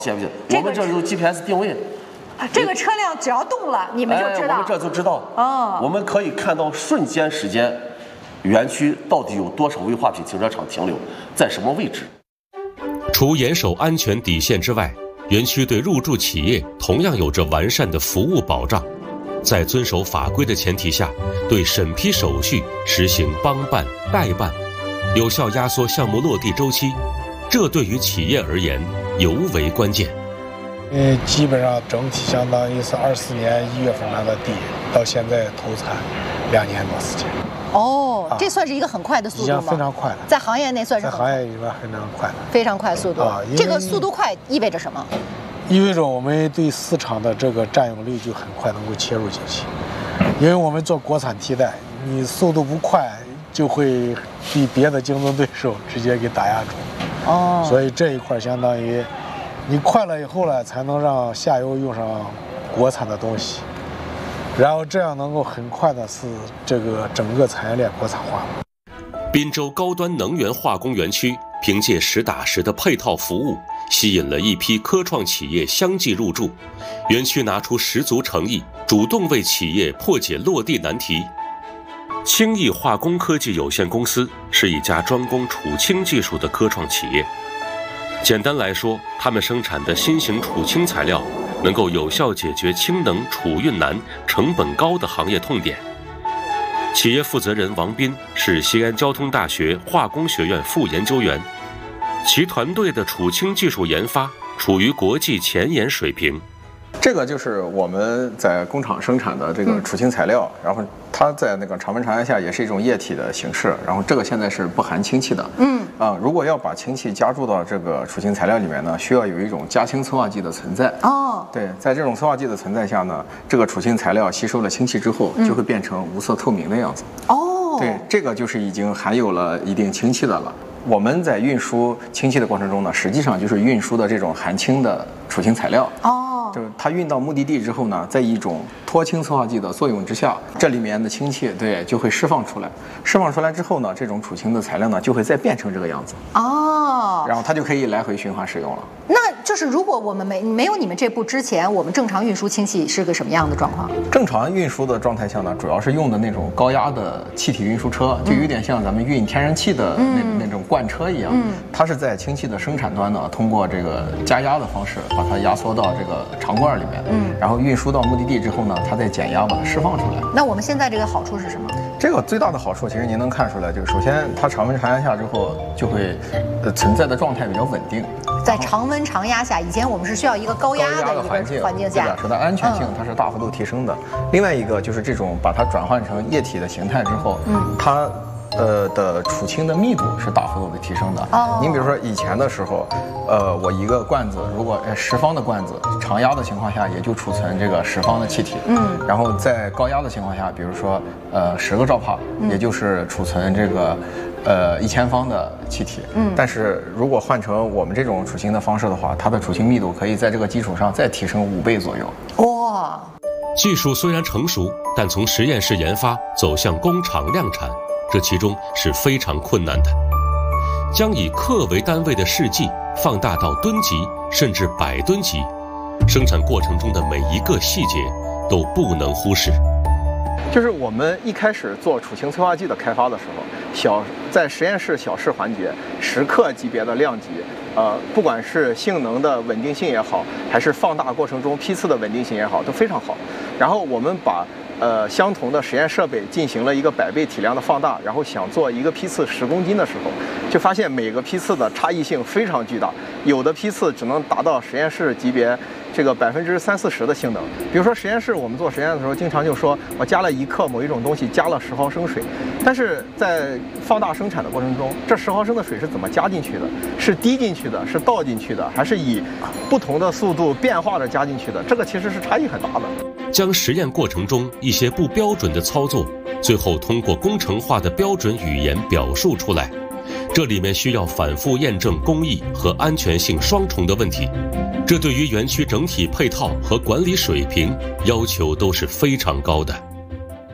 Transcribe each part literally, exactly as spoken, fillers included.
信不信？我们这有 G P S 定位。 这个车辆只要动了，你们就知道。 哎、我们这就知道。 哦， 我们可以看到瞬间时间，园区到底有多少危化品停车场停留，在什么位置。 除严守安全底线之外，园区对入驻企业同样有着完善的服务保障。在遵守法规的前提下，对审批手续实行帮办代办，有效压缩项目落地周期。这对于企业而言尤为关键。 嗯，基本上整体相当于是二四年一月份拿的地，到现在投产两年多时间。 哦，啊、这算是一个很快的速度吗？ 非常快了， 在行业内算是在行业里面非常快的， 非常快速度。啊，这个速度快意味着什么？ 意味着我们对市场的这个占有率就很快能够切入进去，因为我们做国产替代，你速度不快，就会比别的竞争对手直接给打压住。哦，所以这一块相当于。 你快了以后呢，才能让下游用上国产的东西，然后这样能够很快的使这个整个产业链国产化。 滨州高端能源化工园区凭借实打实的配套服务，吸引了一批科创企业相继入驻。园区拿出十足诚意，主动为企业破解落地难题。轻易化工科技有限公司是一家专攻储氢技术的科创企业。 简单来说，他们生产的新型储氢材料能够有效解决氢能储运难、成本高的行业痛点。企业负责人王斌是西安交通大学化工学院副研究员，其团队的储氢技术研发处于国际前沿水平。 这个就是我们在工厂生产的这个储氢材料，嗯、然后它在那个常温常压下也是一种液体的形式，然后这个现在是不含氢气的。嗯啊，如果要把氢气加注到这个储氢材料里面呢，需要有一种加氢催化剂的存在。哦，对，在这种催化剂的存在下呢，这个储氢材料吸收了氢气之后，就会变成无色透明的样子。哦，对，这个就是已经含有了一定氢气的了。 我们在运输氢气的过程中呢，实际上就是运输的这种含氢的储氢材料。哦，就是它运到目的地之后呢，在一种脱氢催化剂的作用之下，这里面的氢气对就会释放出来。释放出来之后呢，这种储氢的材料呢就会再变成这个样子。哦，然后它就可以来回循环使用了。 那就是如果我们没没有你们这步之前，我们正常运输氢气是个什么样的状况？ 正常运输的状态下呢，主要是用的那种高压的气体运输车，就有点像咱们运天然气的那、嗯、那种。 罐车一样，嗯，它是在氢气的生产端呢，通过这个加压的方式把它压缩到这个长罐里面，嗯，然后运输到目的地之后呢，它再减压把它释放出来。 那我们现在这个好处是什么？ 这个最大的好处，其实您能看出来，就是首先它常温常压下之后就会，呃，存在的状态比较稳定。 在常温常压下，以前我们是需要一个高压的一个环境环境下， 对吧？它的安全性它是大幅度提升的。嗯、另外一个就是这种把它转换成液体的形态之后，嗯，它。 呃的储氢的密度是大幅度的提升的。哦，您比如说以前的时候，呃，我一个罐子如果十方的罐子，常压的情况下也就储存这个十方的气体。嗯，然后在高压的情况下，比如说呃十个兆帕，嗯、也就是储存这个呃一千方的气体。嗯，但是如果换成我们这种储氢的方式的话，它的储氢密度可以在这个基础上再提升五倍左右。哇！ 技术虽然成熟，但从实验室研发走向工厂量产。 这其中是非常困难的，将以克为单位的试剂放大到吨级甚至百吨级，生产过程中的每一个细节都不能忽视。 就是我们一开始做储氢催化剂的开发的时候，小在实验室小试环节，十克级别的量级，呃，不管是性能的稳定性也好，还是放大过程中批次的稳定性也好，都非常好。然后我们把 呃，相同的实验设备进行了一个百倍体量的放大，然后想做一个批次十公斤的时候，就发现每个批次的差异性非常巨大，有的批次只能达到实验室级别这个百分之三四十的性能。比如说实验室我们做实验的时候，经常就说我加了一克某一种东西，加了十毫升水，但是在放大生产的过程中，这十毫升的水是怎么加进去的？是滴进去的，是倒进去的，还是以不同的速度变化着加进去的？这个其实是差异很大的。 将实验过程中一些不标准的操作，最后通过工程化的标准语言表述出来，这里面需要反复验证工艺和安全性双重的问题，这对于园区整体配套和管理水平要求都是非常高的。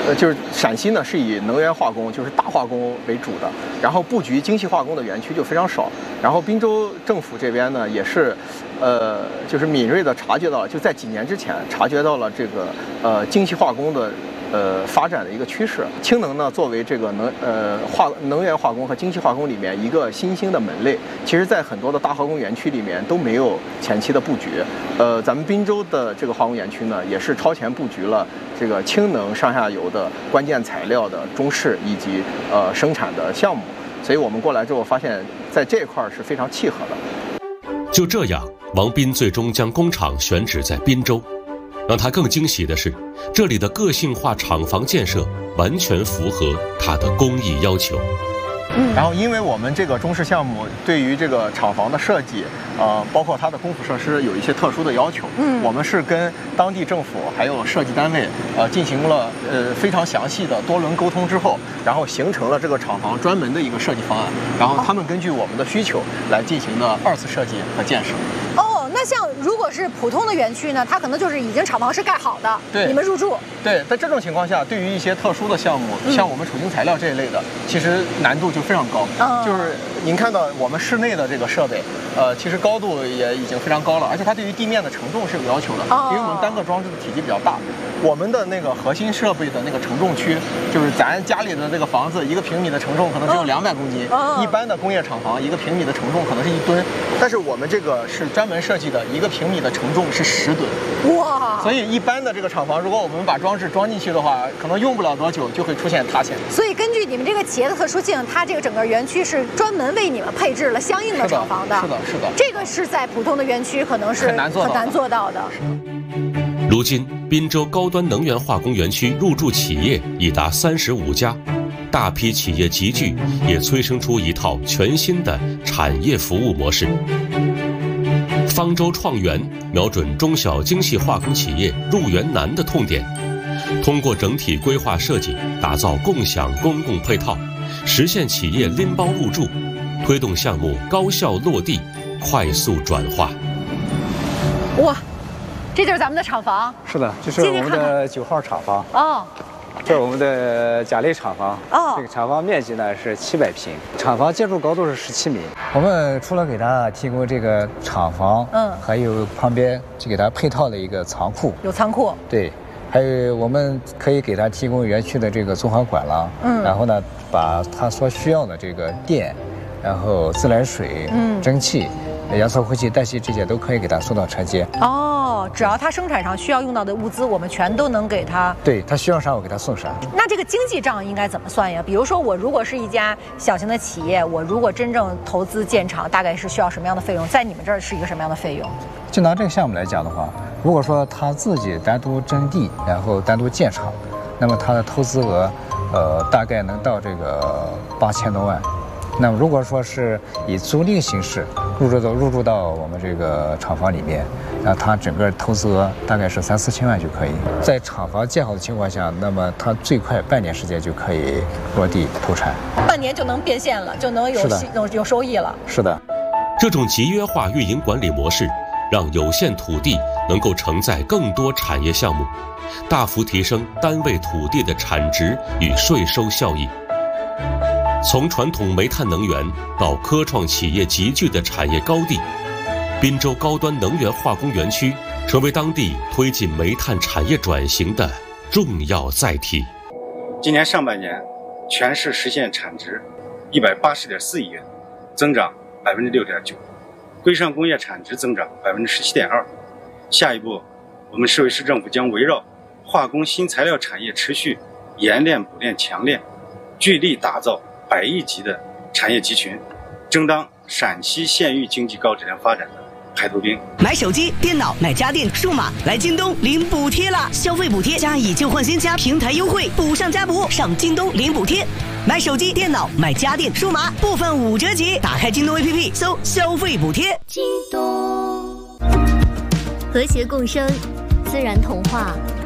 呃，就是陕西呢是以能源化工，就是大化工为主的，然后布局精细化工的园区就非常少。然后滨州政府这边呢也是，呃，就是敏锐地察觉到，就在几年之前察觉到了这个呃精细化工的。呃，发展的一个趋势，氢能呢作为这个能呃化能源化工和精细化工里面一个新兴的门类，其实在很多的大化工园区里面都没有前期的布局。呃，咱们滨州的这个化工园区呢，也是超前布局了这个氢能上下游的关键材料的中试以及呃生产的项目，所以我们过来之后发现，在这一块是非常契合的。 就这样，王斌最终将工厂选址在滨州。让他更惊喜的是，这里的个性化厂房建设完全符合他的工艺要求。 嗯，然后因为我们这个中试项目对于这个厂房的设计，呃，包括它的功夫设施有一些特殊的要求。嗯，我们是跟当地政府还有设计单位，呃，进行了呃非常详细的多轮沟通之后，然后形成了这个厂房专门的一个设计方案。然后他们根据我们的需求来进行的二次设计和建设。 哦，那像如果是普通的园区呢，它可能就是已经厂房是盖好的， 对， 你们入住。 对，在这种情况下，对于一些特殊的项目，嗯、像我们储氢材料这一类的，其实难度就非常高。嗯、就是您看到我们室内的这个设备，呃，其实高度也已经非常高了，而且它对于地面的承重是有要求的，哦、因为我们单个装置的体积比较大。我们的那个核心设备的那个承重区，就是咱家里的这个房子，一个平米的承重可能只有两百公斤，哦、一般的工业厂房一个平米的承重可能是一吨，但是我们这个是专门设计的，一个平米的承重是十吨。哇！所以一般的这个厂房，如果我们把装置装进去的话，可能用不了多久就会出现塌陷。 所以根据你们这个企业的特殊性，它这个整个园区是专门为你们配置了相应的厂房的。 是的，是的。是的这个是在普通的园区可能是很难做到的。 很难做到的。 如今，滨州高端能源化工园区入驻企业已达三十五家，大批企业集聚，也催生出一套全新的产业服务模式。方舟创园瞄准中小精细化工企业入园难的痛点，通过整体规划设计，打造共享公共配套，实现企业拎包入驻，推动项目高效落地，快速转化。 哇！这就是咱们的厂房。 是的，这是我们的九号厂房。哦，这是我们的甲类厂房。哦，这个厂房面积呢是七百平，厂房建筑高度是十七米。我们除了给他提供这个厂房，嗯，还有旁边就给他配套的一个仓库。 有仓库。对， 还有我们可以给他提供园区的这个综合管廊。嗯，然后呢，把他所需要的这个电，然后自来水、嗯，蒸汽。压缩空气、代谢这些都可以给他送到车间。 哦，只要他生产上需要用到的物资，我们全都能给他。 对，他需要啥我给他送啥。 那这个经济账应该怎么算呀？比如说，我如果是一家小型的企业，我如果真正投资建厂，大概是需要什么样的费用？在你们这儿是一个什么样的费用？ 就拿这个项目来讲的话，如果说他自己单独征地，然后单独建厂，那么他的投资额，呃，大概能到这个八千多万。那么如果说是以租赁形式入驻到入驻到我们这个厂房里面，那它整个投资额大概是三四千万就可以。在厂房建好的情况下，那么它最快半年时间就可以落地投产， 半年就能变现了，就能有有有收益了。 是的， 这种集约化运营管理模式，让有限土地能够承载更多产业项目，大幅提升单位土地的产值与税收效益。从传统煤炭能源到科创企业集聚的产业高地，滨州高端能源化工园区成为当地推进煤炭产业转型的重要载体。 今年上半年，全市实现产值一百八十点四亿元，增长百分之六点九，规上工业产值增长百分之十七点二。下一步，我们市委市政府将围绕化工新材料产业持续研炼补炼强炼，聚力打造百亿级的产业集群，争当陕西县域经济高质量发展的排头兵。 买手机、电脑、买家电、数码，来京东领补贴啦！消费补贴加以旧换新加平台优惠，补上加补，上京东领补贴。买手机、电脑、买家电、数码，部分五折起。打开京东 A P P， 搜消费补贴。 京东，和谐共生，自然童话。